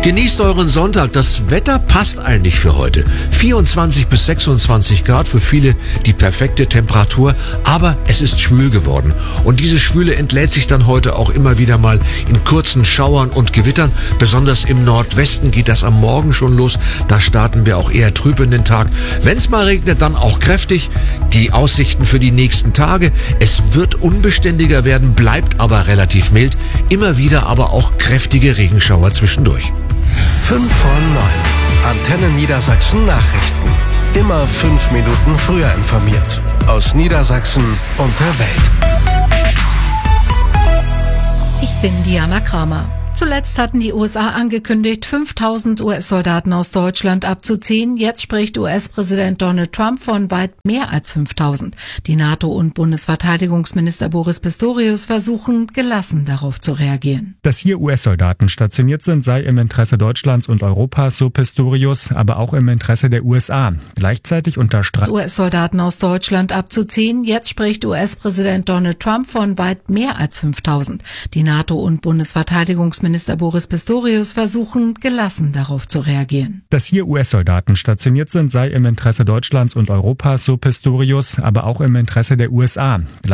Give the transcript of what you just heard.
Genießt euren Sonntag. Das Wetter passt eigentlich für heute. 24 bis 26 Grad, für viele die perfekte Temperatur. Aber es ist schwül geworden. Und diese Schwüle entlädt sich dann heute auch immer wieder mal in kurzen Schauern und Gewittern. Besonders im Nordwesten geht das am Morgen schon los. Da starten wir auch eher trüb in den Tag. Wenn es mal regnet, dann auch kräftig. Die Aussichten für die nächsten Tage. Es wird unbeständiger werden, bleibt aber relativ mild. Immer wieder aber auch kräftige Regenschauer zwischendurch. 5 vor 9. Antenne Niedersachsen Nachrichten. Immer 5 Minuten früher informiert. Aus Niedersachsen und der Welt. Ich bin Diana Kramer. Zuletzt hatten die USA angekündigt, 5.000 US-Soldaten aus Deutschland abzuziehen. Jetzt spricht US-Präsident Donald Trump von weit mehr als 5.000. Die NATO- und Bundesverteidigungsminister Boris Pistorius versuchen, gelassen darauf zu reagieren. Dass hier US-Soldaten stationiert sind, sei im Interesse Deutschlands und Europas, so Pistorius, aber auch im Interesse der USA. Gleichzeitig unterstreicht US-Soldaten aus Deutschland abzuziehen. Jetzt spricht US-Präsident Donald Trump von weit mehr als 5.000. Die NATO- und Bundesverteidigungsminister Boris Pistorius versuchen, gelassen darauf zu reagieren. Dass hier US-Soldaten stationiert sind, sei im Interesse Deutschlands und Europas, so Pistorius, aber auch im Interesse der USA.